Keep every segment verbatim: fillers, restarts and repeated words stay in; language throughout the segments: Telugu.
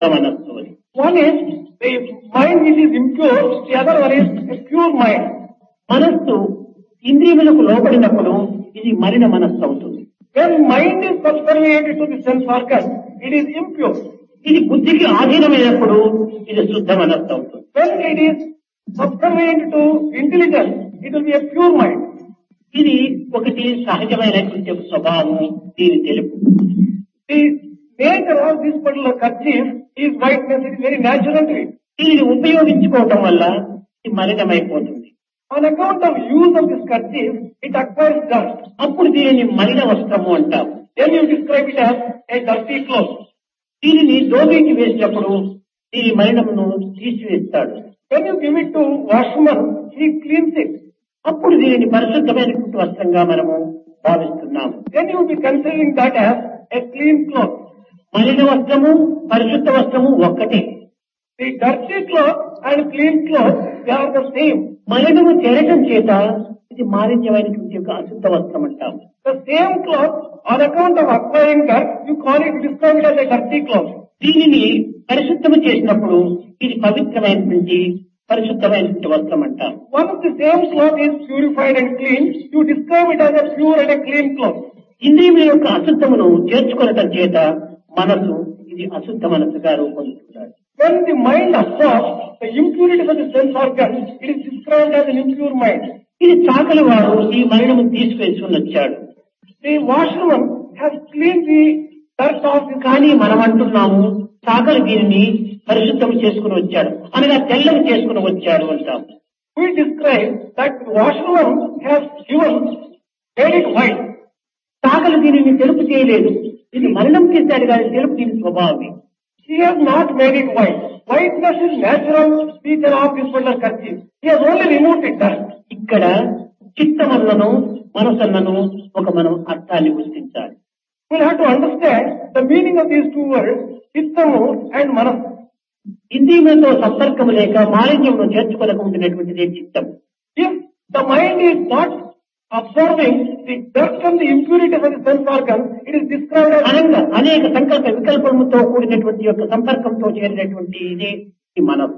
మనస్సు అని. One is the mind which is impure, the other one is a pure mind. మనస్సు ఇంద్రియములకు లోబడినప్పుడు ఇది మలిన మనస్సు అవుతుంది. When mind is subservient to the sense organ, it is impure. ఇది బుద్ధికి ఆధీనమైనప్పుడు ఇది శుద్ధ మనస్సు అవుతుంది. When it is subservient to intelligence, it will be a pure mind. ఇది ఒకటి సహజమైనటువంటి ఒక స్వభావం, దీని తెలుపు. The nature of this particular kerchief is whiteness. It is very natural to it. దీనిని ఉపయోగించుకోవటం వల్ల ఇది మలినమైపోతుంది. On account of use of this kerchief, it acquires dust. అప్పుడు దీనిని మలిన వస్త్రము అంటాం. Then you describe it as a dirty cloth. దీనిని దోబికి వేసినప్పుడు దీని మలినమును తీసివేస్తాడు. When you give it to washman, he cleans it. అప్పుడు దీనిని పరిశుద్ధమైనటువంటి వస్త్రంగా మనము భావిస్తున్నాము. Then you will be considering that as a clean cloth. మలిన వస్త్రము పరిశుద్ధ వస్త్రము ఒక్కటే. The dirty cloth and clean cloth, they are the same. మలినము చేరటం చేత ఇది మాలిన్యమైనటువంటి ఒక అశుద్ధ వస్త్రం అంటాము. The same cloth, on account of acquiring dirt, you call it, describe it as a dirty cloth. దీనిని పరిశుద్ధము చేసినప్పుడు ఇది పవిత్రమైనటువంటి పరిశుద్ధమైనటువంటి వస్త్రం అంటాం. Once the same cloth is purified and clean, you describe it as a pure and a clean cloth. ఇంద్రియముల యొక్క అశుద్ధమును చేర్చుకొనటం చేత మనసు ఇది అశుద్ధ మనసుగా రూపొందుతున్నాడు. When the mind absorbs the impurities of the sense organ, it is described as an impure mind. ఇది చాకలి వాడు ఈ మలినము తీసుకువేసుకుని వచ్చాడు. The washerman has cleaned the dirt off his. కానీ మనం అంటున్నాము చాకలి దీనిని పరిశుద్ధం చేసుకుని వచ్చాడు అనగా తెల్లని చేసుకుని వచ్చాడు అంటాం. We describe that the washerman has given, made it white. చాకలి దీనిని తెలుపు చేయలేదు, ఇది మలినం చేశాడు కానీ తెలుపు దీని స్వభావం. He has not made it white. Whiteness is natural feature of this particular kerchief. He has only removed the dust. ఇక్కడ చిత్తమన్నను మనసన్నను ఒక మనం అర్థాన్ని గుర్తించాలి. We'll have to understand the meaning of these two words, chittamu and manas. ఇంద్రియములతో సంపర్కము లేక మాలిన్యమును చేర్చుకోలేక ఉంటున్నటువంటిదే చిత్తం. If the mind is not absorbing the dirt and the impurities of the sense organ, it is described as అనంగా అనేక సంకల్ప వికల్పములతో కూడినటువంటి యొక్క సంపర్కంతో చేరినటువంటి ఇదే ఈ మనసు.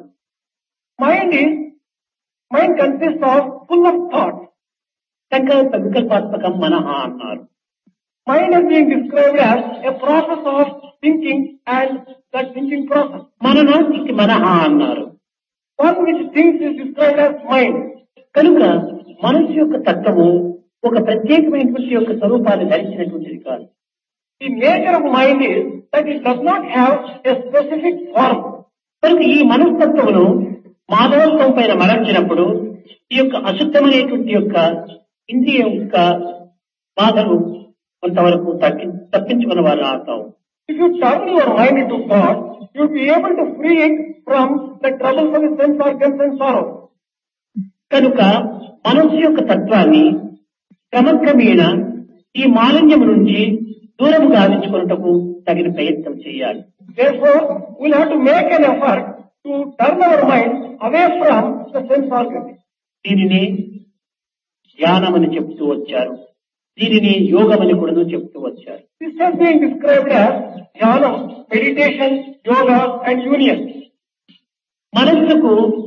mind is, mind consists of full of thoughts. సంకల్ప వికల్పాత్మకం మనః అన్నారు. Mind is being described as a process of thinking and that thinking process. మననానికి మనః అన్నారు. One which thinks is described as mind. కనుక మనసు యొక్క తత్వము ఒక ప్రత్యేకమైనటువంటి యొక్క స్వరూపాన్ని ధరించినటువంటిది కాదు. The nature of mind is that it does not have a specific form. కనుక ఈ మనస్తత్వమును మాధవత్వం పైన మరల్చినప్పుడు ఈ యొక్క అశుద్ధమైనటువంటి యొక్క ఇంద్రియం యొక్క బాధలు కొంతవరకు తగ్గి తప్పించుకున్న వారు అవుతాం. If you turn your mind into God, you will be able to free it from the troubles of the sense organs and sorrow. కనుక మనస్సు యొక్క తత్వాన్ని క్రమక్రమేణ ఈ మాలిన్యము నుంచి దూరం గావించుకున్నటకు తగిన ప్రయత్నం చేయాలి. Therefore, we will have to make an effort to turn our mind away from the sense organs. దీనిని ధ్యానమని చెప్తూ వచ్చారు, దీనిని యోగమని కూడా చెప్తూ వచ్చారు. This has been described as dhyana, meditation, yoga and union. మనస్సుకు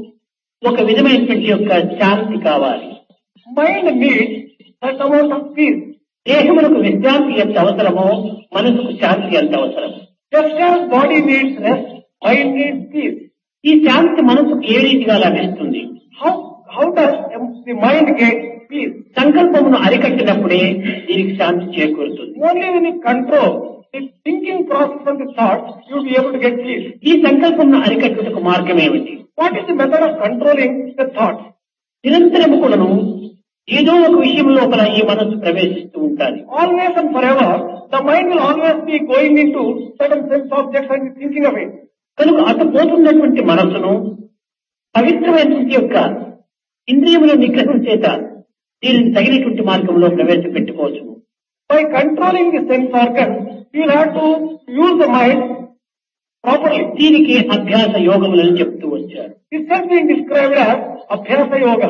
ఒక విధమైనటువంటి యొక్క శాంతి కావాలి. Mind needs that amount of peace. దేహములకు విశ్రాంతి ఎంత అవసరమో మనసుకు శాంతి ఎంత అవసరం. Just as body needs rest, mind needs peace. ఈ శాంతి మనసుకు ఏ రీతిగా లభిస్తుంది? How how does the mind get peace? సంకల్పమును అరికట్టినప్పుడే దీనికి శాంతి చేకూరుతుంది. Only when you control the thinking process of the thoughts, you will be able to get peace. ఈ సంకల్పమును అరికట్టుటకు మార్గం ఏమిటి? What is the method of controlling the thoughts? నిరంతరము కూడాను ఏదో ఒక విషయం లోపల ఈ మనస్సు ప్రవేశిస్తూ ఉంటాది. Always and forever, the mind will always be going into certain sense objects and thinking of it. కనుక అటు పోతున్నటువంటి మనస్సును పవిత్రమైనటువంటి యొక్క ఇంద్రియముల నిగ్రహం చేత దీనిని తగినటువంటి మార్గంలో ప్రవేశపెట్టుకోవచ్చు. By controlling the sense organs, you will have to use the mind properly. దీనికి అభ్యాస యోగములను చెప్తూ వచ్చారు. This has been described as Abhyasa Yoga.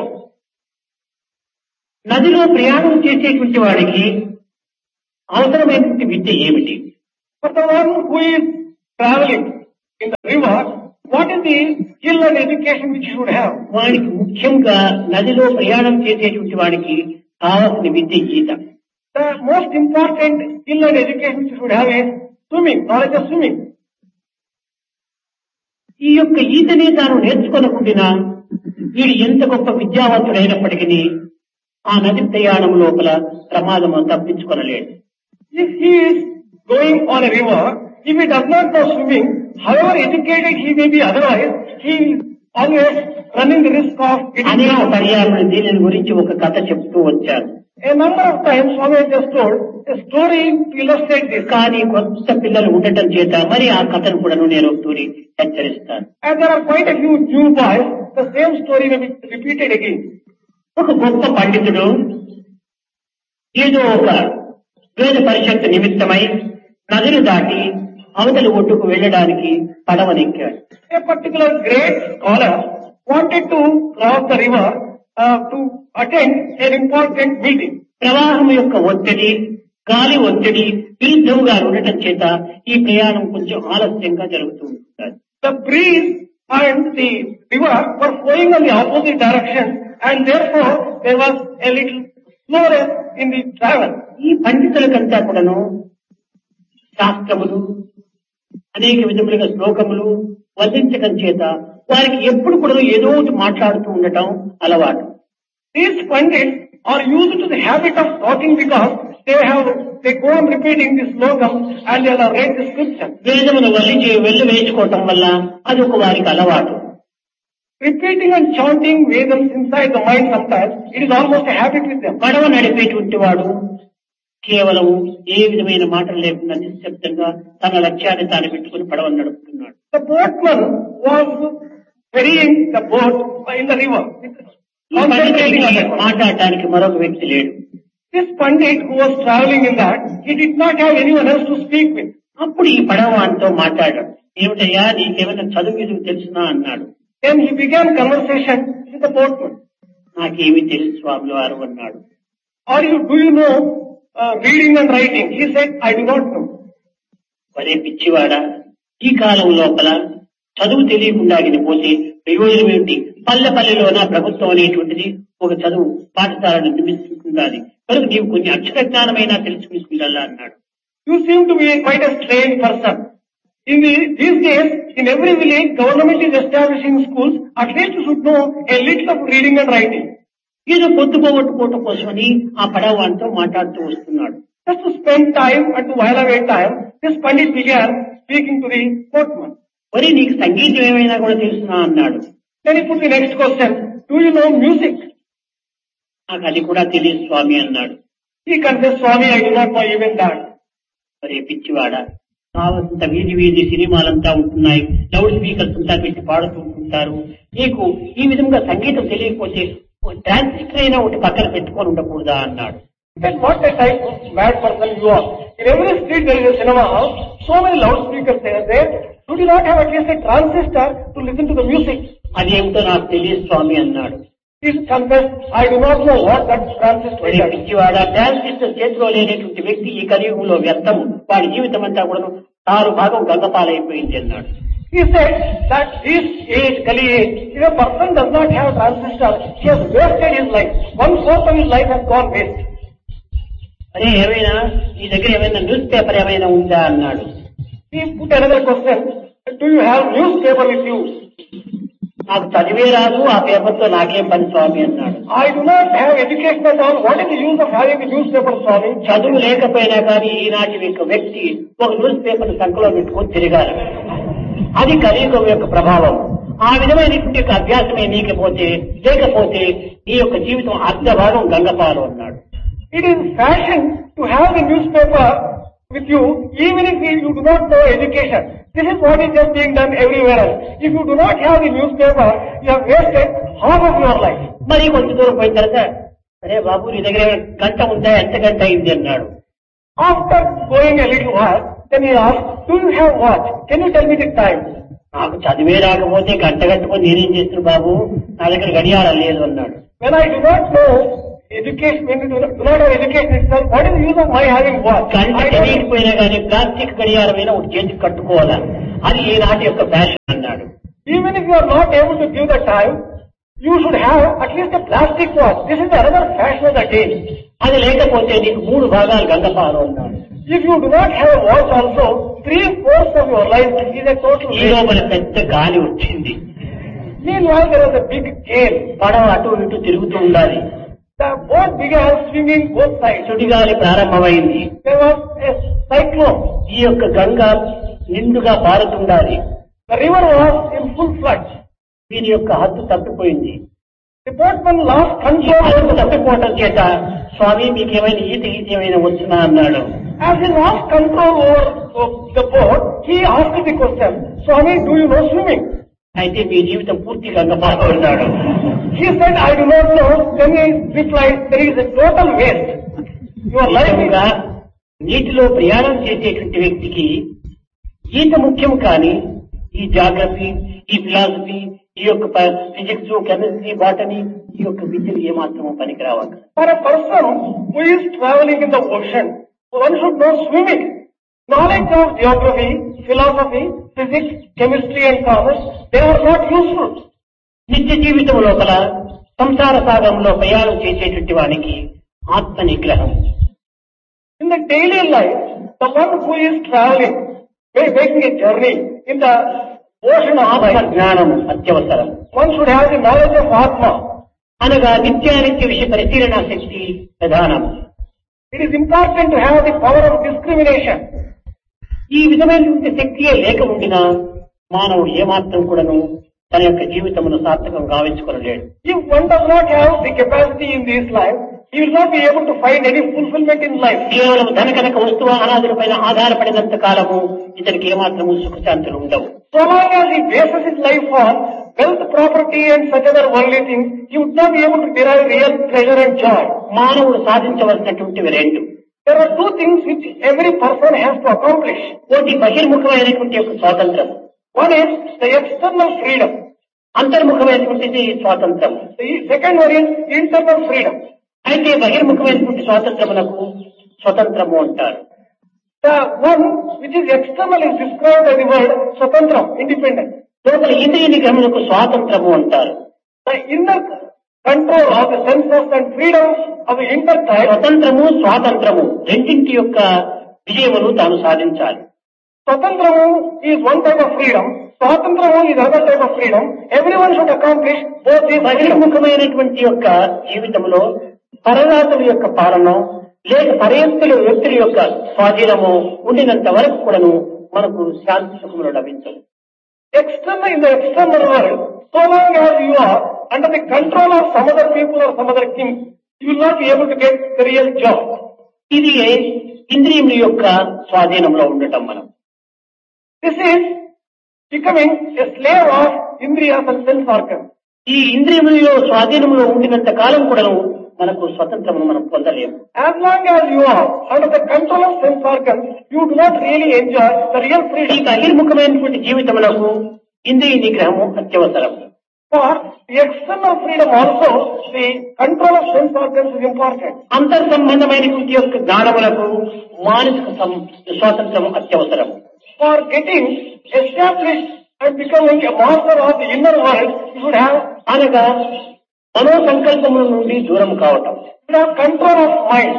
నదిలో ప్రయాణం చేసేటువంటి వాడికి అవసరమైనటువంటి విద్య ఏమిటి? For the one who is traveling, what is the skill and education which he should have? వాడికి ముఖ్యంగా నదిలో ప్రయాణం చేసేటువంటి వాడికి కావాల్సిన విద్య ఈత. The most important skill and education which he should have is swimming, knowledge of swimming. ఈ యొక్క ఈతనే తాను నేర్చుకోనకుండినా వీడు ఎంత గొప్ప విద్యావంతుడైనప్పటికీ ఆ నది ప్రయాణం లోపల ప్రమాదం తప్పించుకొనలేడు. If he is going on a river, if he does not know swimming, however educated he may be otherwise, he is always running the risk of getting అనేక drowned. పర్యాలు దీని గురించి ఒక కథ చెప్తూ వచ్చారు. A number of times Swami has just told a story to illustrate this. కానీ కొత్త పిల్లలు ఉండటం చేత మరి ఆ కథను కూడా నేను తూరి హెచ్చరిస్తాను. And there are quite a few new boys, the same story may be repeated again. ఒక గొప్ప పండితుడు ఏదో ఒక వేద పరిషత్తు నిమిత్తమై నదిని దాటి అవతలి ఒడ్డుకు వెళ్ళడానికి పడవనెక్కాడు. A particular great scholar wanted to cross the river uh, to attend an important meeting. ప్రవాహం యొక్క ఒత్తిడి, గాలి ఒత్తిడి విరుద్ధంగా ఉండటం చేత ఈ ప్రయాణం కొంచెం ఆలస్యంగా జరుగుతూ ఉంటుంది. The breeze and the river were flowing in the opposite direction, and therefore there was a little slowness in the travel. ఈ పండితులకంతా కూడాను శాస్త్రములు అనేక విధములుగా శ్లోకములు వదించడం చేత వారికి ఎప్పుడు కూడా ఏదో ఒకటి మాట్లాడుతూ ఉండటం అలవాటు. These pandits are used to the habit of talking because they have they go on repeating the slogan and they have read the scripture. వేదమును Valli వెళ్ళి వేయించుకోవటం వల్ల అది ఒక వారికి అలవాటు. Repeating and chanting Vedams inside the mind sometimes, it is almost a habit with them. పడవ నడిపేటువంటి వాడు కేవలం ఏ విధమైన మాటలు లేకుండా నిశ్శబ్దంగా తన లక్ష్యాన్ని తాను పెట్టుకుని పడవను నడుపుతున్నాడు. The boatman was ferrying the boat in the river. ఈ పండితుడికి మాట్లాడటానికి మరొక వ్యక్తి లేడు. This pandit who was traveling in that, he did not have anyone else to speak with. అప్పుడు ఈ పడవ వానితో మాట్లాడాడు. ఏమిటయ్యా నీకేమైనా చదువు ఇది తెలుసునా అన్నాడు. Then he began conversation with the boatman. నాకేమీ తెలుసు స్వాములు వారు అన్నాడు. Or you, do you know uh, reading and writing? He said, I do not know. వరే పిచ్చివాడా, ఈ కాలం లోపల చదువు తెలియకుండా పోతే ప్రయోజనం ఏమిటి? పల్లె పల్లెలోన ప్రభుత్వం అనేటువంటిది ఒక చదువు పాఠశాలను నిర్మిస్తుండాలి. కనుక నీవు కొన్ని అక్షర జ్ఞానమైనా తెలుసుకుంటుండాలా అన్నాడు. You seem to be quite a strange person. In the, these days, in every village, government is establishing schools. At least you should know a little of reading and writing. ఏదో పొద్దు పోగొట్టుకోవటం కోసమని ఆ పడవతో మాట్లాడుతూ వస్తున్నాడు. Just to spend time and to while away time, this pandit began speaking to the boatman. మరి నీకు సంగీతం ఏమైనా కూడా తెలుసునా అన్నాడు. Then he put the next question, do you know music? నాకు అది కూడా తెలియదు స్వామి అన్నాడు. He confessed, Swami, I do not know even that. మరి పిచ్చివాడా, కావలసిన వీధి వీధి సినిమాలంతా ఉంటున్నాయి, లౌడ్ స్పీకర్స్ అంతా పెట్టి పాడుతూ ఉంటుంటారు. నీకు ఈ విధంగా సంగీతం తెలియకపోతే ట్రాన్సిస్టర్ అయినా ఒకటి పక్కన పెట్టుకొని ఉండకూడదా అన్నాడు. Then what a type of mad person you are. In every street there is a cinema house, so many loudspeakers are there. Should you not have at least a transistor to listen to the music? అదేమిటో నాకు తెలియదు స్వామి అన్నాడు. He confessed, I do not know what that transistor మరి is. పిచ్చివాడా, ట్రాన్సిస్టర్ చేతిలో లేనటువంటి వ్యక్తి ఈ కలియుగంలో వ్యర్థము, వాడి జీవితం అంతా కూడా ఆరు భాగం గంగపాలైపోయింది అన్నాడు. He said that this age, Kali age, if a person does not have transistor, he has wasted his life. One fourth of his life has gone waste. అరే ఏమైనా నీ దగ్గర ఏమైనా న్యూస్ పేపర్ ఏమైనా ఉందా అన్నాడు. He put another question, do you have newspaper with you? నాకు చదివే రాదు, ఆ పేపర్తో నాకేం పని స్వామి అన్నాడు. I do not have education at all. What is the use of having a newspaper, Swami? చదువు లేకపోయినా కానీ ఈనాటి యొక్క వ్యక్తి ఒక న్యూస్ పేపర్ సంఖ్యలో పెట్టుకొని తిరగాలి. అది కలియుగం యొక్క ప్రభావం. ఆ విధమైనటువంటి యొక్క అభ్యాసమే నీకపోతే లేకపోతే నీ యొక్క జీవితం అర్ధ భాగం గంగపాలు అన్నాడు. It is fashion to have the newspaper with you even if you do not know education. This is what is just being done everywhere else. If you do not have the newspaper, you have wasted half of your life. మరి కొంచెం దూరం పోయిన తర్వాత అరే బాబు నీ దగ్గర గంట ఉందా, ఎంత గంట అయింది అన్నాడు. After going a little while, then he asked, do you have watch? Can you tell me the time? నాకు చదివే రాకపోతే గంట కట్టుకొని నేనేం చేస్తున్నా బాబు, నా దగ్గర గడియారం లేదు అన్నాడు. When I do not know education, when you do not, do not have education itself, what is the use of my having watch? గంట తెలియకపోయినా కానీ ప్లాస్టిక్ గడియారమైనా ఒకటి చేతికి కట్టుకోవాలా, అది ఈనాటి యొక్క ఫ్యాషన్ అన్నాడు. Even you are not able to give the time, you should have at least a plastic watch. This is another fashion of the day. అది లేకపోతే నీకు మూడు భాగాలు గంగపాలు అన్నాడు. If you do not have a watch also, three-fourths of your life is a total ఈ లోపల పెద్ద గాలి వచ్చింది. Meanwhile, there was a big gale. పడవ అటు ఇటు తిరుగుతూ ఉండాలి. The boat began swimming both sides. సుడిగాలి ప్రారంభమైంది. There was a cyclone. ఈ యొక్క గంగ నిండుగా పారుతుండాలి. The river was in full flood. దీని యొక్క హద్దు తప్పిపోయింది. The boatman lost ఈ control. హద్దు తప్పిపోవటం చేత స్వామి మీకేమైనా ఈత ఈత ఏమైనా వచ్చునా అన్నాడు. As he lost control over the boat, he asked the question, Swami, do you know swimming? అయితే మీ జీవితం పూర్తి గంగపాలు అన్నాడు. He said, I do not know. Then he replied, there is a total waste. Your life is... నిజంగా నీటిలో ప్రయాణం చేసేటువంటి వ్యక్తికి ఈత ముఖ్యం కానీ ఈ జాగ్రఫీ, ఈ ఫిలాసఫీ, ఈ యొక్క ఫిజిక్స్, కెమిస్ట్రీ, బాటనీ ఈ యొక్క విద్యలు ఏమాత్రమో పనికిరావాలి. For a person who is traveling in the ocean, one should know swimming. Knowledge of geography, philosophy, physics, chemistry and commerce, they are not useful. నిత్య జీవితం లోపల సంసార సాగరంలో ప్రయాణం చేసేటువంటి వానికి ఆత్మ నిగ్రహం. In the daily life, the one who is traveling, making a journey in the ocean of ఆత్మ life, జ్ఞానం అత్యవసరం. one should have the knowledge of Atma. అనగా నిత్యానిత్య విషయ పరిశీలన శక్తి ప్రధానం. It is important to have the power of discrimination. ఈ విధమైనటువంటి శక్తియే లేక ఉండినా మానవుడు ఏమాత్రం కూడాను తన యొక్క జీవితమును సార్థకం గావించుకోలేడు. If one does not have the capacity in this life, he will not be able to find any fulfillment in life. కేవలం ధనకనక వస్తువు అనాదుల పైన ఆధారపడినంత కాలము ఇతనికి ఏమాత్రము సుఖశాంతులు ఉండవు. So long as he bases his life on wealth, property and such other worldly things, he would not be able to derive real pleasure and joy. మానవుడు సాధించవలసినటువంటివి రెండు. There are two things which every person has to accomplish. ఒకటి బహిర్ముఖమైనటువంటి యొక్క స్వాతంత్రం, One is the external freedom. అంతర్ముఖమైనటువంటిది స్వాతంత్రం. The second one is internal freedom. అయితే బహిర్ముఖమైనటువంటి స్వాతంత్రమునకు స్వతంత్రము అంటారు. The one which is external is described by the word swatantram, independent. లోపల ఇంద్రియ నిగ్రహమునకు స్వాతంత్రము అంటారు. The inner control of the senses and freedom of the inner type. స్వతంత్రము స్వాతంత్రము రెండింటి యొక్క విజయమును తాను సాధించాలి. Swatantramu is one type of freedom. Swatantramu is another type of freedom. Everyone should accomplish both these. బహిర్ముఖమైనటువంటి యొక్క జీవితంలో పరరాతుల యొక్క పాలన లేక పరయత్తుల వ్యక్తుల యొక్క స్వాధీనము ఉండినంత వరకు కూడాను మనకు శాంతి సుఖములు లభించవు. External in the external world, so long as you are under the control of some other people or some other things, you will not be able to get the real joy. ఇది ఇంద్రియముల యొక్క స్వాధీనంలో ఉండటం. మనం This is becoming a slave of indriyas and sense organs. ఈ ఇంద్రియములలో స్వాధీనంలో ఉండినంత కాలం కూడాను మనకు స్వతంత్రము మనం పొందలేము. As long as you are under the control of sense organs, you do not really enjoy the real ఈ freedom. బహిర్ముఖమైనటువంటి జీవితములకు ఇంద్రియ నిగ్రహము అత్యవసరం. For the external freedom also, the control of sense organs is important. అంతర్ సంబంధమైనటువంటి యొక్క జ్ఞానములకు మానసిక సం- స్వాతంత్రము అత్యవసరం. For getting established and becoming a master of the inner world, you should have, అనగా మనో సంకల్పముల నుండి దూరం కావటం. you should have control of mind.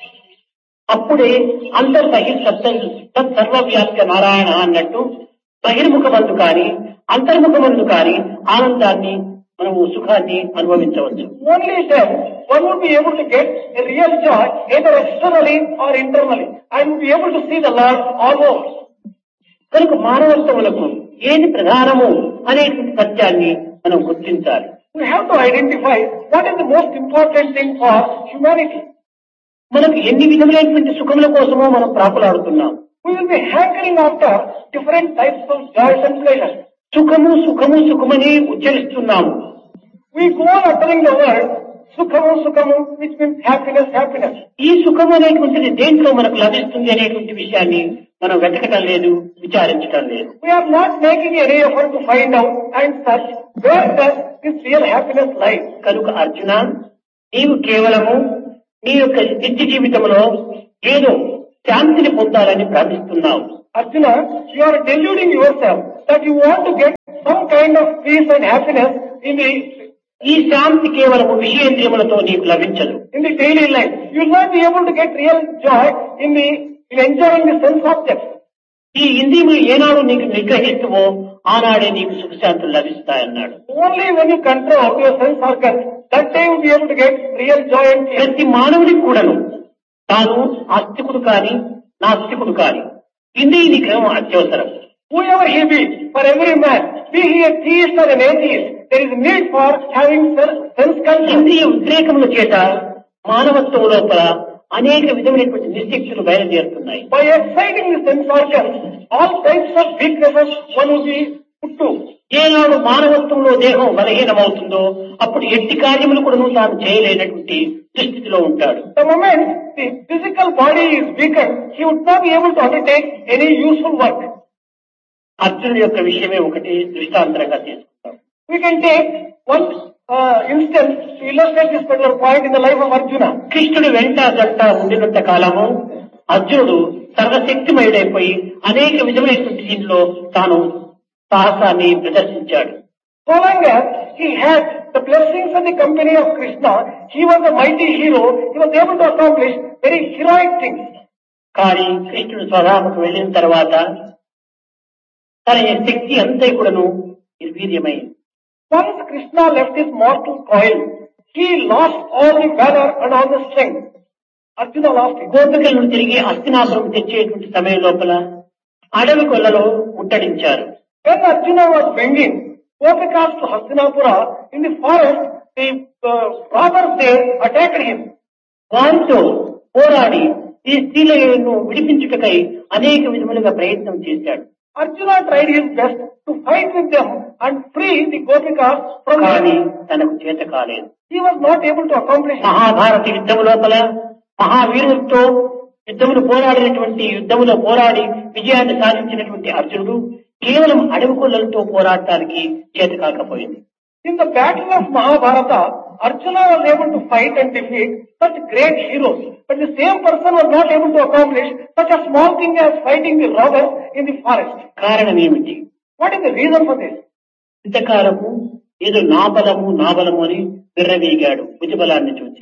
అప్పుడే అంతర్బహి సత్ సర్వవ్యాప్త నారాయణ అన్నట్టు బహిర్ముఖమందు కాని అంతర్ముఖమందు కాని ఆనందాన్ని మనము సుఖాన్ని అనుభవించవచ్చు. Only then one would be able to get a real joy either externally or internally and be able to see the Lord all over. కనుక మానవత్వములకు ఏది ప్రధానము అనేటువంటి సత్యాన్ని మనం గుర్తించాలి. We have to identify what is the most important thing for humanity. మనకు ఎన్ని విధములైనటువంటి సుఖముల కోసమో మనం ప్రాకులాడుతున్నాం. We will be hankering after different types of joys and pleasures. సుఖము సుఖము సుఖమని ఉచ్చరిస్తున్నాము. We go on uttering the word Sukhamu Sukhamu, which means happiness, happiness. ఈ సుఖం అనేటువంటిది దేంట్లో మనకు లభిస్తుంది అనేటువంటి విషయాన్ని మనం వెతకటం లేదు, విచారించటం లేదు. We are not making any effort to find out and search where does this real happiness lie. కనుక అర్జున, నీవు కేవలము నీ యొక్క నిత్య జీవితంలో ఏదో శాంతిని పొందాలని ప్రార్థిస్తున్నావు. Arjuna, you are deluding yourself that you want to get some kind of peace and happiness in the ఈ శాంతి కేవలం విషయేంద్రియములతో నీకు లభించదు. in the daily life. You will not be able to get real joy in the in enjoying the sense objects. ఈ ఇంద్రియములు ఏనాడు నీకు నిగ్రహిస్తువో ఆనాడే నీకు సుఖశాంతులు లభిస్తాయన్నాడు. Only when you control your sense organs, that day you will be able to get real joy and peace. ప్రతి మానవుడికి కూడాను తాను ఆస్తికుడు కాని నాస్తికుడు కాని ఇంద్రియ నిగ్రహం అత్యవసరం. Whoever he be, for every man, be he a theist or an atheist, there is need for having sense control. ఇంద్రియ ఉద్రేకముల చేత మానవత్వం లోపల అనేక విధమైనటువంటి నిశ్శక్తులు బయలుదేరుతున్నాయి. By exciting the sense organs, all types of weaknesses one will be put to. ఏనాడు మానవత్వంలో దేహం బలహీనమవుతుందో అప్పుడు ఎట్టి కార్యములు కూడా తాను చేయలేనటువంటి దుస్థితిలో ఉంటాడు. The moment the physical body is weakened, he would not be able to undertake any useful work. అర్జునుడి యొక్క విషయమే ఒకటి దృష్టాంతరంగా తీసుకుంటాం. We can take one uh, instance to illustrate this particular point in the life of Arjuna. కృష్ణుడు వెంట గంట ఉండినంత కాలము అర్జునుడు సర్వశక్తిమయుడైపోయి అనేక విధమైనటువంటి దీనిలో తాను సాహసాన్ని ప్రదర్శించాడు. So long as he had the blessings and the company of Krishna, he was a mighty hero. He was able to accomplish very heroic things. కానీ కృష్ణుడు స్వధామకు వెళ్ళిన తర్వాత తన శక్తి అంతా కూడాను నిర్వీర్యమైంది. Once Krishna left his mortal coil, he lost all the valor and all the strength. Arjuna lost it. గోపికలను తిరిగి హస్తినాపురం తెచ్చేటువంటి సమయం లోపల అడవి కొల్లలో ముట్టడించారు. When Arjuna was bringing Gopikas to Hastinapura, in the forest, the uh, robbers there attacked him. వారితో పోరాడి ఈ స్త్రీలను విడిపించుటకై అనేక విధములుగా ప్రయత్నం చేశాడు. Arjuna tried his best to fight with them and free the Gopikas from కానీ them. తనకు చేత కాలేదు. He was not able to accomplish it. Mahabharata యుద్ధము లోపల మహావీరులతో యుద్ధములు పోరాడినటువంటి యుద్ధములో పోరాడి విజయాన్ని సాధించినటువంటి అర్జునుడు కేవలం అడవి కొల్లలతో పోరాడటానికి చేత కాకపోయింది. In the battle of Mahabharata, Arjuna was able to fight and defeat such great heroes, but the same person was not able to accomplish such a small thing as fighting the robbers in the forest. కారణం ఏమిటి? What is the reason for this? ఇంతకాలము ఏదో నా బలము నా బలము అని విర్రవీగాడు భుజబలాన్ని చూసి.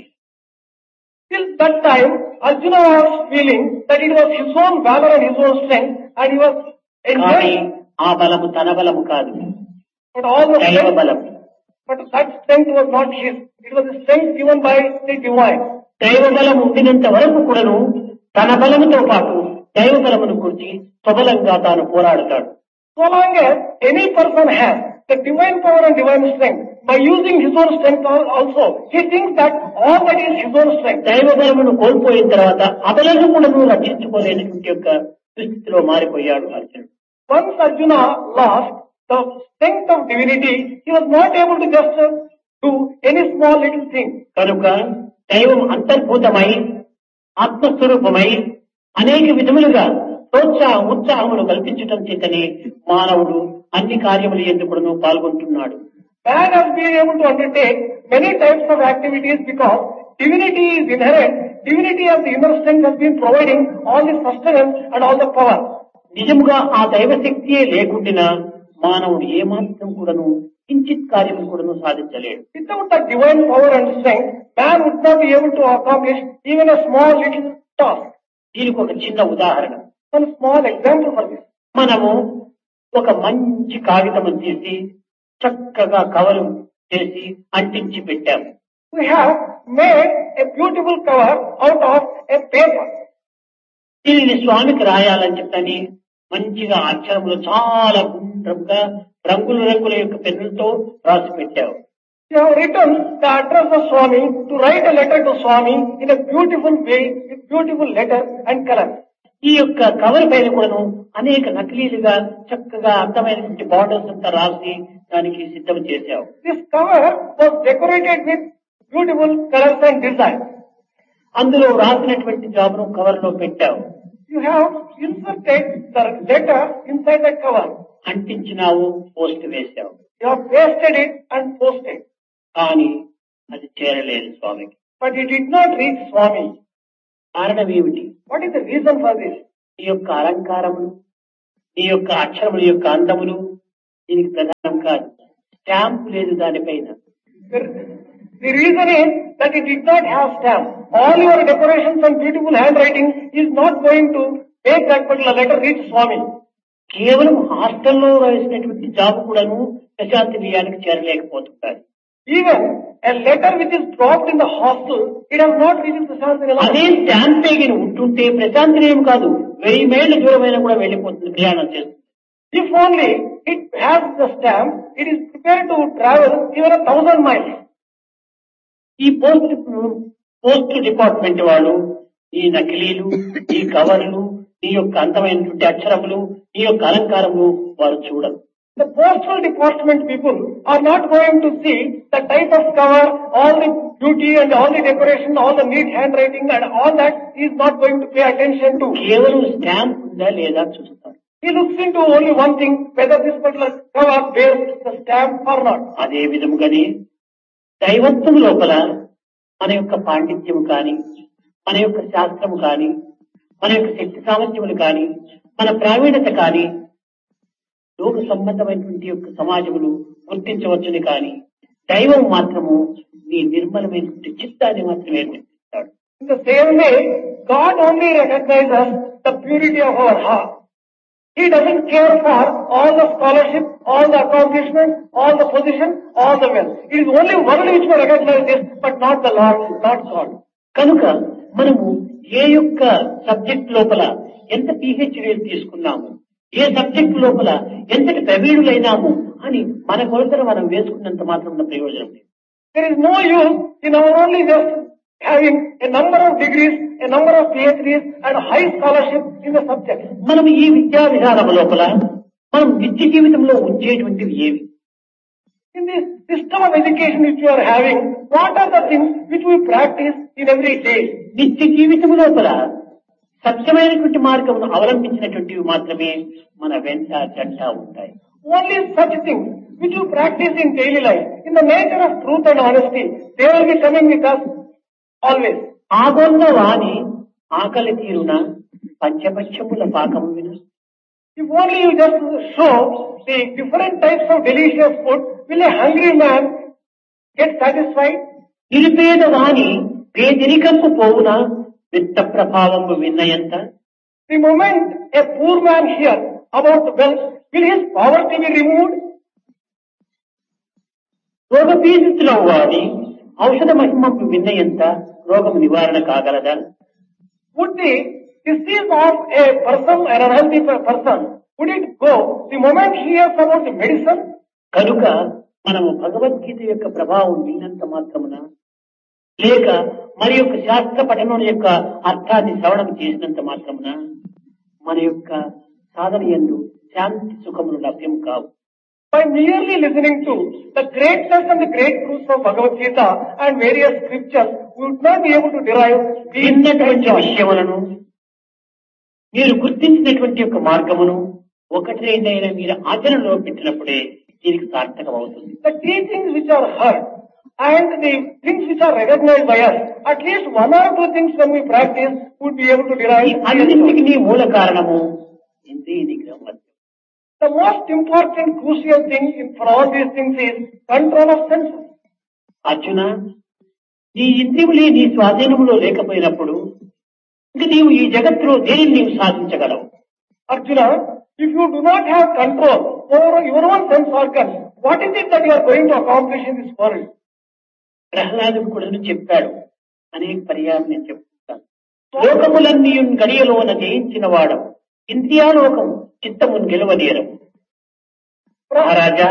Till that time, Arjuna was feeling that it was his own valor and his own strength, and he was కానీ enjoying. ఆ బలము తన బలము కాదు, But all the దైవ strength, బలం. but that strength was not his. It was the strength given by the divine. దైవ బలం ఉండినంత వరకు కూడాను తన బలముతో పాటు దైవ బలమును గురించి స్వబలంగా తాను పోరాడతాడు. So long as any person has the divine power and divine strength, by using his own strength al- also, he thinks that all that is his own strength. దైవ బలమును కోల్పోయిన తర్వాత అబలను కూడాను రక్షించుకోలేనటువంటి యొక్క దుస్థితిలో మారిపోయాడు అర్జునుడు. Once Arjuna lost the strength of divinity, he was not able to just uh, do any small little thing. కనుక దైవం అంతర్భూతమై ఆత్మస్వరూపమై అనేక విధములుగా ప్రోత్సాహం ఉత్సాహములు కల్పించటం చేతనే మానవుడు అన్ని కార్యములు ఎందుకును పాల్గొంటున్నాడు. Man has been able to undertake many types of activities because divinity is inherent. Divinity of the inner strength has been providing all the sustenance and all the power. నిజముగా ఆ దైవశక్తియే లేకుండినా మానవుడు ఏమాత్రం కూడాను కించిత్ కార్యములు కూడాను సాధించలేడు. Without that divine power and strength, man would not be able to accomplish even a small little task. దీనికి ఒక చిన్న ఉదాహరణ. One small example for this. మనము ఒక మంచి కాగితం తీసి చక్కగా కవరు చేసి అంటించి పెట్టాము. We have made a beautiful cover out of a paper. దీనిని స్వామికి రాయాలని చెప్పని మంచిగా అక్షరములు చాలా గుండ్రంగా రంగుల రంగుల యొక్క పెన్నులతో రాసి పెట్టావు. You have written the address of Swami to write a letter to Swami in a beautiful way with beautiful letter and color. ఈ యొక్క కవర్ పైన కూడాను అనేక నకిలీలుగా చక్కగా అందమైనటువంటి బార్డర్స్ అంతా రాసి దానికి సిద్ధం చేశావు. This cover was decorated with beautiful colors and designs. అందులో రాసినటువంటి జాబును కవర్ లో పెట్టావు. You have inserted the letter inside the cover. అంటించినావు, post వేశావు. You have pasted it and posted. కానీ అది చేరలేదు స్వామికి. But it did not reach Swami. కారణం ఏమిటి? What is the reason for this? ఈ యొక్క అలంకారములు, ఈ యొక్క అక్షరముల యొక్క అందములు దీనికి ప్రధానం కాదు, స్టాంప్ లేదు దానిపైన. The, the reason is that it did not have stamp. All your decorations and beautiful handwriting is not going to make that particular letter reach Swami. కేవలం హాస్టల్లో రాసినటువంటి జాబ్ కూడాను Prashanti నిలయానికి చేరలేకపోతుంటారు. Even a letter which is dropped in the hostel, it has not reached the Prashanti Nilayam. అదే స్టాంప్ పేగిన ఉంటుంటే ప్రశాంతి నిలయం కాదు, వెయ్యి మైళ్ళ దూరమైన కూడా వెళ్ళిపోతుంది, ప్రయాణం చేస్తుంది. If only it has the stamp, it is prepared to travel even a thousand miles. ఈ పోస్ట్ పోస్ట్ డిపార్ట్మెంట్ వాళ్ళు ఈ నకిలీలు, ఈ కవర్లు, ఈ యొక్క అందమైనటువంటి అక్షరములు, ఈ యొక్క అలంకారములు వారు చూడరు. The postal department people are not going to see the type of cover, all the beauty and all the decoration, all the neat handwriting and all that is not going to pay attention to. కేవలం స్టాంప్ ఉందా లేదా చూస్తారు. He looks into only one thing, whether this particular cover bears the stamp or not. అదే విధముగానే దైవత్వం లోపల మన యొక్క పాండిత్యము కానీ, మన యొక్క శాస్త్రము కానీ, మన యొక్క శక్తి సామర్థ్యములు కానీ, మన ప్రావీణ్యత కానీ లోక సంబంధమైనటువంటి యొక్క సమాజములు గుర్తించవచ్చుని కానీ దైవం మాత్రము నీ నిర్మలమైనటువంటి చిత్తాన్ని మాత్రమే గుర్తిస్తాడు. In the same way, God only recognizes the purity of our heart. He doesn't care for all the scholarship, all the accomplishment, all the position, all the wealth. It is only one which will recognize this, but not the Lord, not God. కనుక మనము ఏ యొక్క సబ్జెక్ట్ లోపల ఎంత పిహెచ్డీలు తీసుకున్నాము, ఏ సబ్జెక్ట్ లోపల ఎంతటి ప్రవీణులైనాము అని మన కొలతను మనం వేసుకున్నంత మాత్రం ఉన్న ప్రయోజనం లేదు. There is no use in our only just having a number of degrees, a number of PhDs and high scholarship in the subject. మనం ఈ విద్యా విధానం లోపల మనం నిత్య జీవితంలో ఉంచేటువంటివి ఏవి? In this system of education which you are having, what are the things which we practice in every day? నిత్య జీవితం లోపల సత్యమైనటువంటి మార్గమును అవలంబించినటువంటివి మాత్రమే మన వెంట జంట ఉంటాయి. Only such things which you practice in daily life, in the nature of truth and honesty, they will be coming with us always. ఆగొన్న వాణి ఆకలి తీరున పంచపక్షముల పాకము విన. If only you just show the different types of delicious food, will a hungry man get satisfied? నిరుపేద వాణి పేదరికము పోవున విత్త ప్రభావము విన్నయంత. The moment a poor man hears about wealth, will his poverty be removed? రోగ పీడితుల వాణి ఔషధ మహిమకు విన్నయంత రోగము నివారణ కాగలదా? Would the disease of a person, an unhealthy person, would it go the moment he hears about the medicine? కనుక మనము భగవద్గీత యొక్క ప్రభావం విన్నంత మాత్రమున, లేక మరి యొక్క శాస్త్ర పఠనం యొక్క అర్థాన్ని శ్రవణం చేసినంత మాత్రమున మన యొక్క సాధన యందు శాంతి సుఖములు లభ్యం కావు. By merely listening to the greatness and the great truths of Bhagavad Gita and various scriptures, we would not be able to derive విన్నటువంటి విషయములను మీరు గుర్తించినటువంటి యొక్క మార్గమును ఒకటి రెండైనా మీరు ఆచరణలో పెట్టినప్పుడే దీనికి సార్థకం అవుతుంది. The teachings which are heard and the things which are recognized by us, at least one or two things when we practice, would be able to derive. అన్నింటికి మూల కారణము ఇంద్రియ నిగ్రహం. The most important crucial thing for all these things is control of senses. Arjuna, నీ ఇంద్రియములే నీ స్వాధీనములో లేకపోయినప్పుడు ఇంక నీవు ఈ జగత్తులో దేనిని నీవు సాధించగలవు? Arjuna, if you do not have control over your own sense organs, what is it that you are going to accomplish in this world? ప్రహ్లాదుడు కూడా చెప్పాడు, అనేక పర్యాయం నేను చెప్తాను. లోకములన్నీ గడియలోన జయించిన వాడు ఇంద్రియాలోకం చిత్తమును గెలవనేరం. మహారాజా,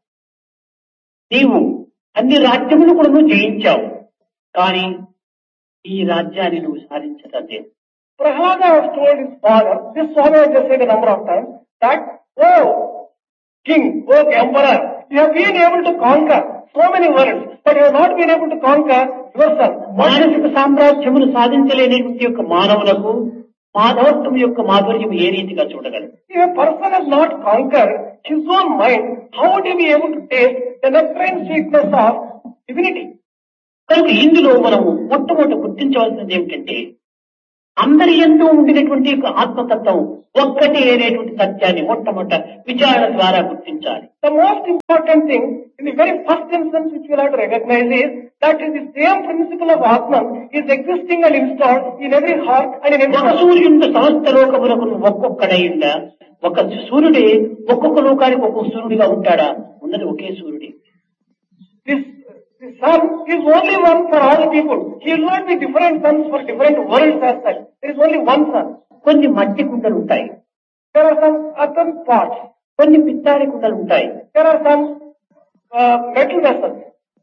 నీవు అన్ని రాజ్యములు కూడా నువ్వు జయించావు, కానీ ఈ రాజ్యాన్ని నువ్వు సాధించదే. Prahlada has told his father, this Swami has just said a number of times, that, oh king, oh emperor, you have been able to conquer so many worlds, but you have not been able to conquer yourself. మానసిక సామ్రాజ్యమును సాధించలేనటువంటి యొక్క మానవులకు మాధవత్వం యొక్క మాధుర్యం ఏ రీతిగా చూడగలరు? If a person has not conquered his own mind, how would he be able to taste the nectar and sweetness of divinity? కనుక ఇందులో మనము మొట్టమొదటి గుర్తించవలసినది ఏమిటంటే అందరి యందు ఉండినటువంటి యొక్క ఆత్మతత్వం ఒక్కటే అనేటువంటి సత్యాన్ని మొట్టమొదట విచారణ ద్వారా గుర్తించాలి. The most important thing in the very first instance which you have to recognize is that is the same principle of Atman is existing and installed in every heart and in every ఒక సూర్యుడు సమస్త లోకములకు ఒక్కొక్కడైందా, ఒక సూర్యుడే ఒక్కొక్క లోకానికి ఒక్కొక్క సూర్యుడిగా ఉంటాడా? ఉన్నది ఒకే సూర్యుడే. This the sun is only one for all people. He will not be different suns for different worlds as such. There is only one sun. కొన్ని మట్టి కుండలు ఉంటాయి, There are some earthen pots. కొన్ని పిత్తాడి కుండలు ఉంటాయి, There are some uh, metal vessels,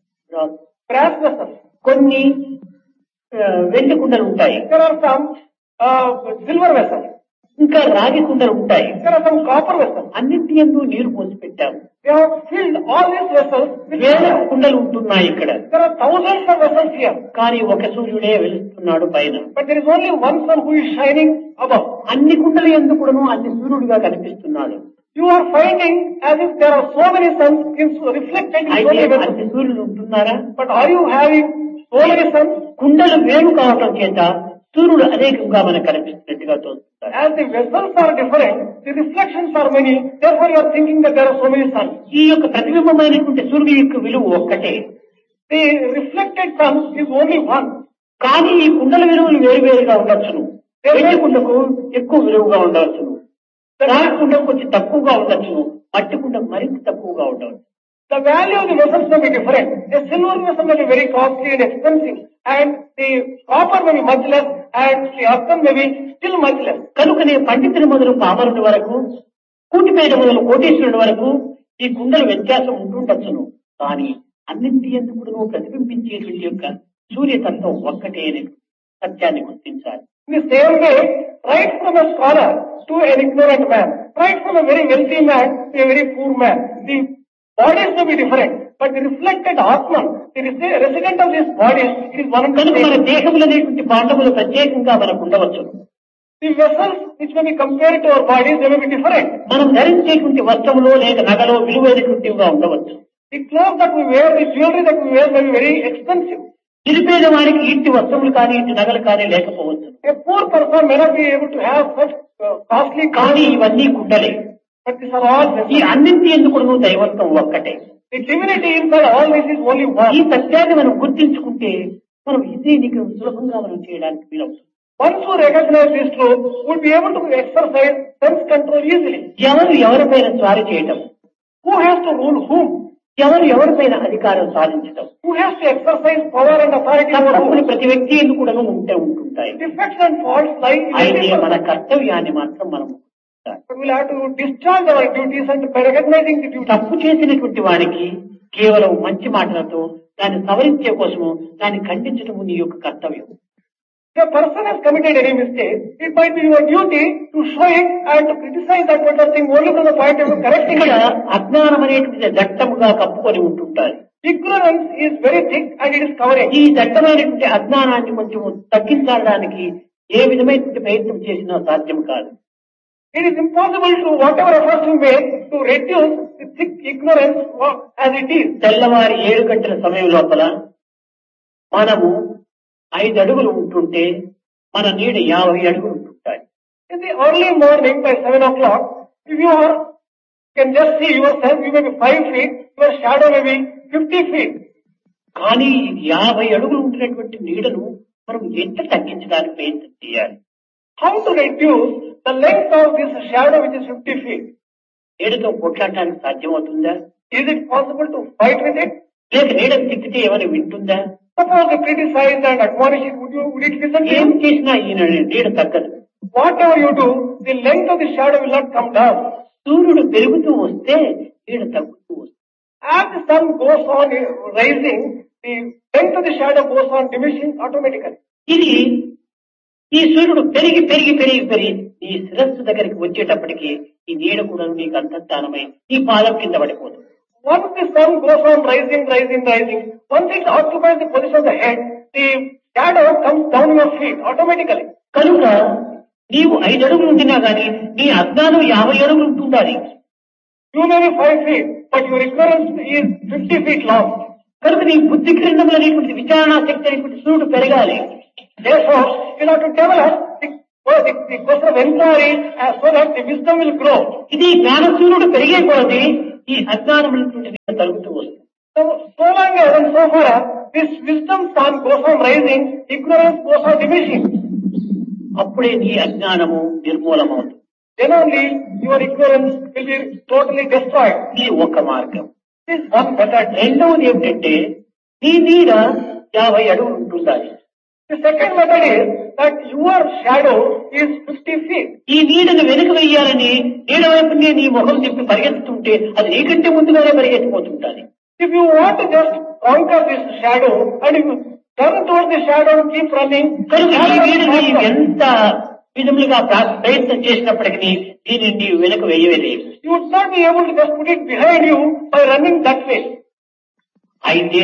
brass vessels. కొన్ని ఆ, వెండి కుండలు ఉంటాయి, There are some uh, silver vessels. ఇంకా రాగి కుండలు ఉంటాయి. There are some copper vessels. అన్నింటి యందు నీరు పోసి పెట్టాము. We have filled all these vessels with వేల water. కుండలు ఉంటున్నాయి ఇక్కడ, There are thousands of vessels here. కానీ ఒక సూర్యుడే వెలుస్తున్నాడు పైన. But there is only one sun who is shining above. అన్ని కుండల యందు కూడాను అన్ని సూర్యుడిగా కనిపిస్తున్నాడు. You are finding as if there are so many suns reflected in so అయితే many vessels. అన్ని సూర్యులు ఉంటున్నారా? But are you having so many suns? కుండలు వేరు కావటం చేత సూర్యుడు అనేకంగా మనకు కనిపిస్తున్నట్టుగా తోస్తున్నారు. As the vessels are different, the reflections are many. Therefore, you are thinking that there are so many suns. ఈ యొక్క ప్రతిబింబమైనటువంటి సూర్యుడి యొక్క విలువ ఒక్కటే, The reflected sun is only one. కానీ ఈ కుండల విలువలు వేరు వేరుగా ఉండొచ్చును. వెండి కుండకు ఎక్కువ విలువగా ఉండవచ్చును, రాగి కుండకు కొంచెం తక్కువగా ఉండొచ్చును, మట్టి కుండకు మరింత తక్కువగా ఉండవచ్చు. The value of the vessels may be different. A silver vessel may be very costly and expensive, and the copper may be much less, and the earthen may be still much less. కనుకనే పండితుని మొదలు పామరుని వరకు, కూటిపేట మొదలు కోటీశ్వరుడి వరకు ఈ కుండల వ్యత్యాసం ఉంటుండొచ్చును, కానీ అన్నింటి ఎందుకు ప్రతిబింబించేటువంటి యొక్క సూర్యతత్వం ఒక్కటే అనే సత్యాన్ని గుర్తించాలి. In the same way, right from a scholar to an ignorant man, right from a very wealthy man to a very poor man, the bodies may be different, but the reflected Atman, the resi- resident of this bodies, it is one and the కనుక మన same. దేహములు అనేటువంటి పాండవులు ప్రత్యేకంగా మనకు ఉండవచ్చు. The vessels which may be compared to our bodies, they may be different. మనం ధరించేటువంటి వస్త్రములో లేక నగలో విలువైనటువంటివిగా ఉండవచ్చు. The clothes that we wear, the jewelry that we wear may be very expensive. నిరుపేద వారికి ఇంటి వస్త్రములు కానీ ఇంటి నగలు కానీ లేకపోవచ్చు. A poor person may not be able to have such uh, costly కానీ clothes, ఇవన్నీ కుండలే. but these are all ఈ vessels. అన్నింటి ఎందుకు దైవత్వం ఒక్కటే. The divinity inside all this is only ఈ one. సత్యాన్ని మనం గుర్తించుకుంటే మనం ఇదే నీకు సులభంగా మనం చేయడానికి వీలవుతుంది. Once who recognize this truth, would be able to exercise sense control easily. ఎవరు ఎవరిపైన స్వారీ చేయటం, Who has to rule whom? ఎవరు ఎవరిపైన అధికారం సాధించటం, Who has to exercise power and authority over తప్పులు whom? ప్రతి వ్యక్తి ఎందుకు కూడా ఉంటే ఉంటుంటాయి. Defects and faults lie in అయితే every మన person. కర్తవ్యాన్ని మాత్రం మనం గుర్తించాలి. But we'll have to discharge our duties and by recognizing the duty. తప్పు చేసినటువంటి వారికి కేవలం మంచి మాటలతో దాన్ని సవరించే కోసము దాన్ని ఖండించటము నీ యొక్క కర్తవ్యం. If a person has committed any mistake, it might be your duty to show it and to criticize that particular thing only from the point of view correcting ఇక్కడ it. అజ్ఞానం అనేటువంటి దట్టముగా కప్పుకొని ఉంటుంటారు. Ignorance is very thick and it is covering. ఈ దట్టమైనటువంటి అజ్ఞానాన్ని కొంచెం తగ్గించడానికి ఏ విధమైనటువంటి ప్రయత్నం చేసినా సాధ్యం కాదు. It is impossible to whatever efforts you make to reduce the thick ignorance as it is. తెల్లవారి ఏడు గంటల సమయం లోపల మనము ఐదు అడుగులు ఉంటుంటే మన నీడ యాభై అడుగులు ఉంటుంటాయి. In the early morning by seven o'clock, if you are, you can just see yourself, you may be five feet, your shadow may be fifty feet. కానీ యాభై అడుగులు ఉంటున్నటువంటి నీడను మనం ఎంత తగ్గించడానికి ప్రయత్నం చేయాలి. How to reduce the length of this shadow which is fifty feet? నీడతో కొట్లాడటానికి సాధ్యమవుతుందా? Is it possible to fight with it? లేక నీడను తిక్కితే ఏమైనా వింటుందా? Suppose you criticize and admonish it, would you, would it listen to ఏం you? చేసినా ఈ నీడ తగ్గదు. Whatever you do, the length of the shadow will not come down. సూర్యుడు పెరుగుతూ వస్తే నీడ తగ్గుతూ వస్తుంది. As the sun goes on rising, the length of the shadow goes on diminishing automatically. ఇది ఈ సూర్యుడు పెరిగి పెరిగి పెరిగి పెరిగి నీ శిరస్సు దగ్గరికి వచ్చేటప్పటికి ఈ నీడ కూడా నీకు అంతర్ధానమై నీ పాదం కింద పడిపోతుంది. Once the sun goes on rising, rising, rising, once it occupies the position of the head, the shadow comes down your feet automatically. కనుక నీవు ఐదు అడుగులు ఉంటున్నా గాని నీ అజ్ఞానం యాభై అడుగులు ఉంటుండాలి. You may be five feet, but your ignorance is fifty feet long. కనుక నీ బుద్ధి క్రిందములు అనేటువంటి విచారణ శక్తి అనేటువంటి సూర్యుడు పెరగాలి. Therefore, you have to develop the So the, the question of inquiry uh, so that the wisdom will grow. ఇది జ్ఞానశూన్యుడు పెరిగే కొలది ఈ అజ్ఞానం అనేటువంటిది తగ్గుతూ వస్తుంది. So, so long as and so far as this wisdom sun goes on rising, ignorance goes on diminishing. అప్పుడే నీ అజ్ఞానము నిర్మూలమవుతుంది. Then only your ignorance will be totally destroyed. ఇది ఒక మార్గం. This is one method. రెండవది ఏమిటంటే నీ నీడ యాభై అడుగులు ఉంటుండాలి. The second method is that your shadow is fifty feet. ఈ నీడను వెనుక వెయ్యాలని నీడ వైపునే నీ ముఖం తిప్పి పరిగెత్తుతుంటే అది నీకంటే ముందుగానే పరిగెత్తిపోతుంటాది. If you want to just conquer this shadow and if you turn towards the shadow and keep running, కనుక ఈ నీడని ఎంత విధములుగా ప్రయత్నం చేసినప్పటికీ దీనిని నీవు వెనుక వేయలేవు. you would not be able to just put it behind you by running that way. అయితే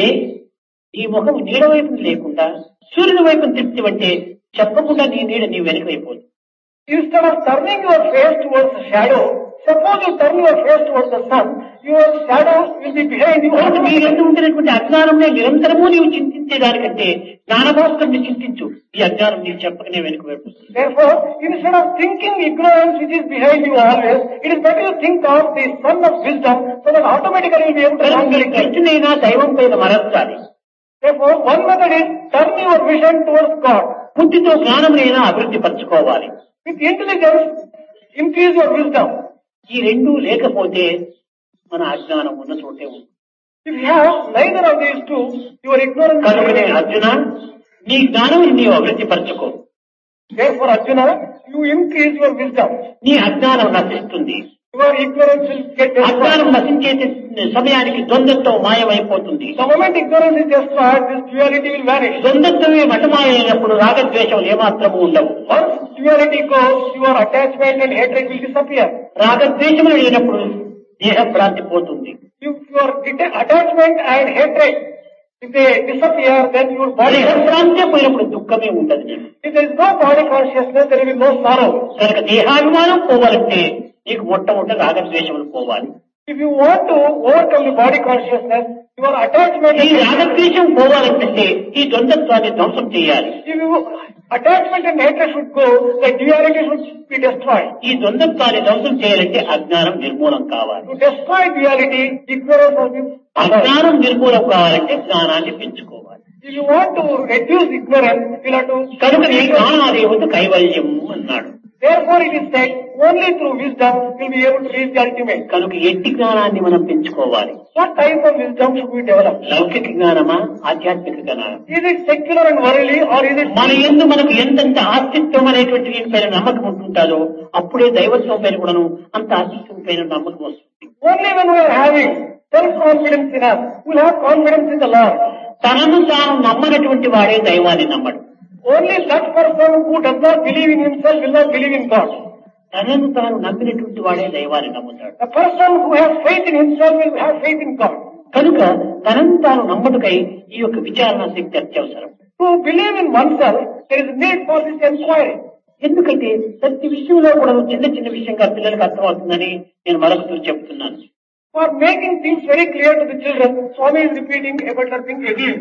ఈ ముఖం నీడ వైపు లేకుండా సూర్యుని వైపు తిప్పివంటే చెప్పకుండా నీ నీడ నీ వెనుక అయిపోతుంది. Instead of turning your face towards the shadow, suppose you turn your face towards the sun, your shadow will be behind you. కాబట్టి మీ ఎందు ఉంటున్నటువంటి అజ్ఞానంలో నిరంతరము నీవు చింతించే దానికంటే జ్ఞానభాస్కరుని చింతించు. ఈ అజ్ఞానం నీకు చెప్పకనే వెనుక వైపు. Therefore, instead of thinking ignorance which is behind you always, it is better to think of the sun of wisdom so that automatically you will be able to conquer it. కృష్ణునైనా దైవం పైన మరచాలి. Therefore, one method is turn your vision towards God. బుద్ధితో జ్ఞానమైనా అభివృద్ధి పరచుకోవాలి. With intelligence, increase your wisdom. ఈ రెండు లేకపోతే మన అజ్ఞానం ఉన్న చోటే ఉంది. If you have neither of these two, your ignorance. కనుకనే అర్జున నీ జ్ఞానం నీవు అభివృద్ధి పరచుకో. Therefore, Arjuna, you increase your wisdom. నీ అజ్ఞానం నశిస్తుంది. Your ignorance will get destroyed. అజ్ఞానం నశించే సమయానికి ద్వంద్వత్వం మాయమైపోతుంది. The moment ignorance is destroyed, this duality will vanish. ద్వంద్వత్వమే మఠమాయైనప్పుడు రాగద్వేషాలు ఏమాత్రము ఉండవు. Once duality goes, your attachment and hatred will disappear. రాగద్వేషములు లేనప్పుడు దేహ భ్రాంతి పోతుంది. If your attachment and hatred, if they disappear, then your body. దేహ భ్రాంతి పోయినప్పుడు దుఃఖమే ఉండదు. If there is no body consciousness, there will be no sorrow. కనుక దేహాభిమానం పోవాలంటే నీకు మొట్టమొదటి రాగద్వేషములు పోవాలి. If you want to overcome the body consciousness, your attachment. ఈ రాగద్వేషం పోవాలంటే ఈ ద్వంద్వత్వాన్ని ధ్వంసం చేయాలి. If you attachment and hatred should go, the duality should be destroyed. ఈ ద్వంద్వత్వాన్ని ధ్వంసం చేయాలంటే అజ్ఞానం నిర్మూలం కావాలి. To destroy duality, ignorance must be. అజ్ఞానం నిర్మూలం కావాలంటే జ్ఞానాన్ని పెంచుకోవాలి. If you want to reduce ignorance, you have to. కనుక ఈ జ్ఞానాదేవత కైవల్యం అన్నాడు. Therefore, it is said only through wisdom will be able to reach the ultimate. కనుక ఎట్టి జ్ఞానాన్ని మనం పెంచుకోవాలి. What type of wisdom should we develop? లౌకిక జ్ఞానమా, ఆధ్యాత్మిక జ్ఞానం? Is it secular and worldly, or is it? మన యందు మనకు ఎంతెంత ఆస్తిత్వం అనేటువంటి పైన నమ్మకం ఉంటుంటారో అప్పుడే దైవత్వం పైన కూడాను అంత ఆస్తిత్వం పైన నమ్మకం వస్తుంది. Only when we are having self-confidence in us, we will have confidence in the Lord. తనను తాను నమ్మనటువంటి వాడే దైవాన్ని నమ్మడు. Only that person who does not believe in himself will not believe in God. తనను తాను నమ్మినటువంటి వాడే దైవాన్ని నమ్ముతాడు. The person who has faith in himself will have faith in God. కనుక తనను తాను నమ్మటకై ఈ యొక్క విచారణ శక్తి అత్యవసరం. To believe in oneself, there is need for this inquiry. ఎందుకంటే ప్రతి విషయంలో కూడా చిన్న చిన్న విషయంగా పిల్లలకు అర్థమవుతుందని నేను మరొకరు చెబుతున్నాను. For making things very clear to the children, Swami is repeating a better thing again.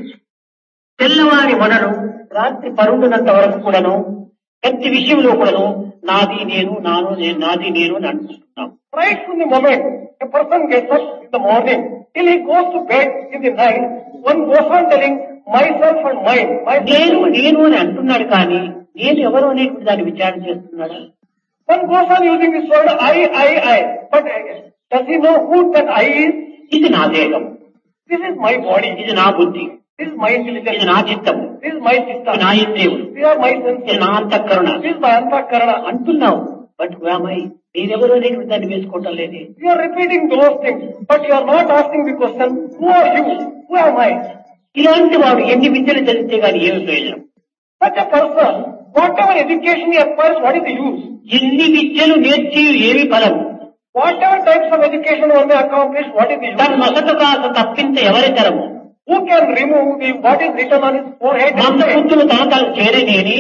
తెల్లవారి మొదలు రాత్రి పరుండునంత వరకు కూడాను ప్రతి విషయంలో కూడాను నాది నేను నాను నేను నాది నేను అని అనుకుంటున్నాం. Right from the moment a person gets up in the morning till he goes to bed in the night, one goes on telling myself and mine. నేను నేను అని అంటున్నాడు కానీ నేను ఎవరు అనేటువంటి దాన్ని విచారణ చేస్తున్నాడు. One goes on using this word I, I, I. But does he know who that I is? ఇది నా దేహం, This is my body. ఇది నా బుద్ధి, This is my intelligence. ఇది నా చిత్తము, This is my system. ఇది నా ఇంద్రియములు, These are my ఇది senses. నా అంతఃకరణ This is my antakarana. అంటున్నావు. బట్ రామై నేనెవరు అనేటువంటి దాన్ని వేసుకోవటం లేదు. You are repeating those things, but you are not asking the question, who are you? Who am I? ఇలాంటి వాడు ఎన్ని విద్యలు తెలిస్తే గాని ఏమి ప్రయోజనం? Such a person, whatever education he acquires, what is the use? ఎన్ని విద్యలు నేర్చి ఏమి ఫలం? Whatever types of education one may accomplish, what is the use? తన నొసట కాస్త తప్పింత ఎవరి తరము? Who can remove the what is written on his forehead? మంద బుద్ధులు తన తను చేరనేని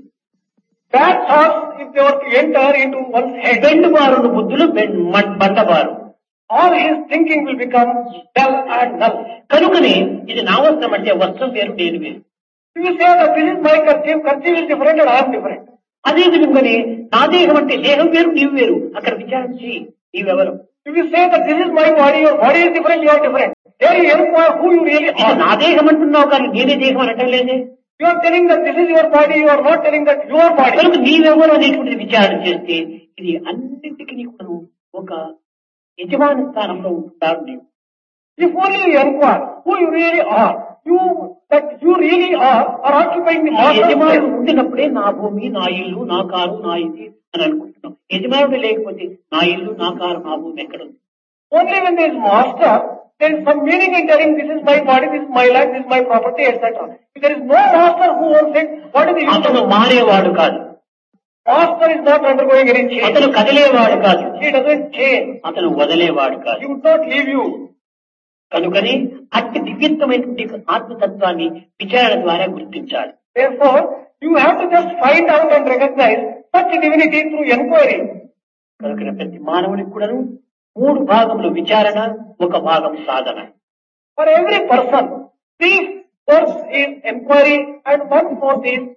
Bad thoughts, if they were to enter into one's head, బెండుబారుడు బుద్ధులు బండబారు. all his thinking will become dull and null. కనుకనే ఇది నా వస్త్రం అంటే వస్త్రం వేరు నేను వేరు. If you say that this is my kerchief, kerchief is different and I am different. అదే విధంగానే నా దేహం అంటే దేహం వేరు నీవు వేరు. అక్కడ విచారణ చేయి నీవెవరు. If you say that this is my body, your body is different, you are different. There you inquire who you really ఇది are. నా దేహం అంటున్నావు కానీ నేనే దేహం అనటం లేదే. You are telling that this is your body, you are not telling that your body. కనుక నీవెవరు అనేటువంటి విచారణ చేస్తే ఇది అన్నింటికి కూడా ఒక యజమాని స్థానంలో ఉంటున్నారు నీవు. If only you inquire who you really are, you that you really are are occupying the master యజమానుడు space. ఉండినప్పుడే నా భూమి, నా ఇల్లు, నా కారు, నా ఇది అని అనుకుంటున్నాం. యజమానుడు లేకపోతే నా ఇల్లు, నా కారు, నా భూమి ఎక్కడ ఉంది? Only when there is master, there is some meaning in telling this is my body, this is my life, this is my property, et cetera. If there is no master who owns it, what is the use of అతను it? మారేవాడు కాదు, Master is not undergoing any change. అతను కదిలేవాడు కాదు, He doesn't change. అతను వదిలేవాడు కాదు. He would not leave you. కనుకని అట్టి దివ్యత్వమైనటువంటి ఆత్మతత్వాన్ని విచారణ ద్వారా గుర్తించాలి. Therefore, you have to just find out and recognize such divinity through inquiry. కనుక ప్రతి మానవునికి కూడాను మూడు భాగములు విచారణ, ఒక భాగం సాధన. For every person, three fourths is inquiry and one fourth is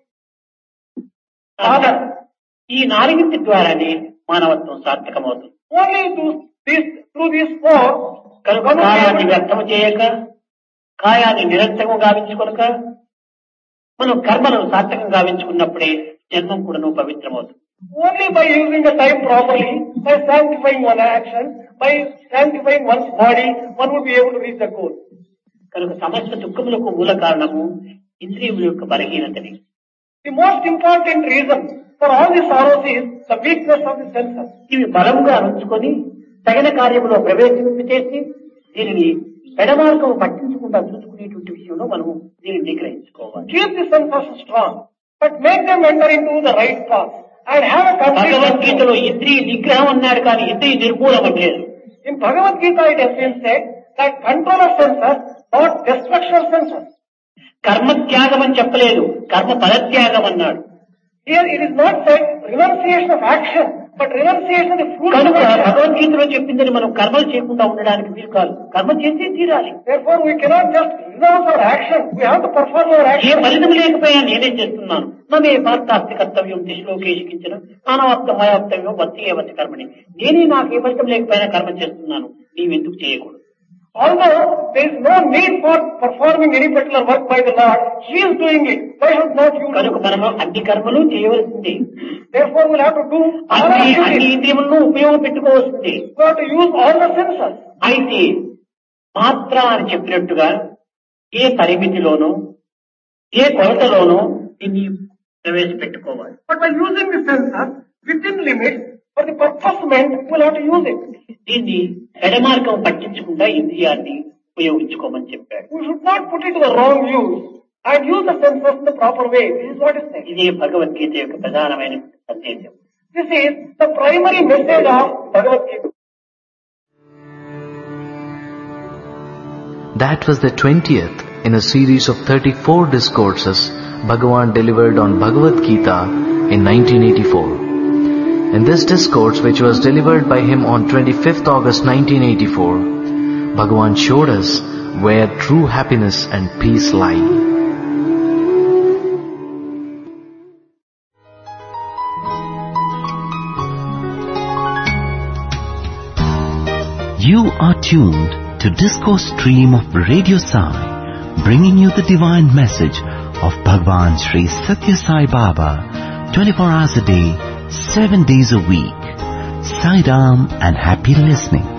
sadhana. ఈ నాలుగింటి ద్వారానే మానవత్వం సార్థకమవుతుంది. Only through this, through these four, కనుక కాయాన్ని వ్యర్థము చేయక, కాయాన్ని నిరంతరము గావించుకొనక, మనం కర్మలను సార్థకం గావించుకున్నప్పుడే జన్మం కూడాను పవిత్రమవుతుంది. only by using the time properly, by sanctifying one action, by sanctifying one's body, one will be able to reach the goal. కనుక సమస్త దుఃఖములకు మూల కారణము ఇంద్రియముల యొక్క బలహీనతని. The most important reason for all the sorrows is the weakness of the senses. ఇవి బలంగా ఉంచుకొని తగిన కార్యములో ప్రవేశింప చేసి దీనిని పెడమార్గం పట్టించకుండా చూసుకునేటువంటి విషయంలో మనము దీనిని నిగ్రహించుకోవాలి. Keep the senses strong, but make them enter into the right path and have a complete. భగవద్గీతలో ఇంద్రియ నిగ్రహం అన్నాడు కానీ ఇంద్రియ నిర్మూలం అనలేదు. In Bhagavad Gita it has been said that control of senses, not destruction of senses. కర్మ త్యాగం అని చెప్పలేదు, కర్మ ఫలత్యాగం అన్నాడు. Here it is not said renunciation of action, but renunciation of the fruits of కనుక action. భగవద్గీతలో చెప్పిందని మనం కర్మలు చేయకుండా ఉండడానికి వీలు కాదు, కర్మ చేసి తీరాలి. Therefore we cannot just renounce our action, we have to perform our A action. ఫలితం లేకపోయినా నేనే చేస్తున్నాను. నమే పార్థాస్తి కర్తవ్యం దిశలోకేషించిన నానవాప్త మయాప్తవ్యం వత్తి ఏ వత్తి కర్మని. నేనే నాకు ఏ ఫలితం లేకపోయినా కర్మ చేస్తున్నాను, నీవెందుకు చేయకూడదు? Although there is no need for performing any particular work by the Lord, He is doing it. Why should not you కనుక do? మనము అన్ని కర్మలు చేయవలసింది, Therefore we will have to do all our అన్ని అన్ని duties. ఇంద్రియములను ఉపయోగపెట్టుకోవాల్సింది. We have to use all the senses. అయితే మాత్ర అని చెప్పినట్టుగా ఏ పరిమితిలోనూ ఏ కొలతలోనూ దీన్ని ప్రవేశపెట్టుకోవాలి. But by using the senses within limits, for the purpose meant, we will have to use it. దీన్ని ఎడమార్గం పట్టించకుండా ఇంద్రియాన్ని ఉపయోగించుకోమని చెప్పాడు. We should not put it to the wrong use and use the senses in the proper way. This is what is said. ఇదే భగవద్గీత యొక్క ప్రధానమైన సందేశం. This is the primary message of Bhagavad Gita. That was the twentieth in a series of thirty-four discourses Bhagavan delivered on Bhagavad Gita in nineteen eighty-four. In this discourse, which was delivered by him on twenty-fifth August nineteen eighty-four, Bhagavan showed us where true happiness and peace lie. You are tuned to Discourse Stream of Radio Sai, bringing you the divine message of Bhagwan Sri Satya Sai Baba, twenty-four hours a day, seven days a week. Sai Ram and happy listening.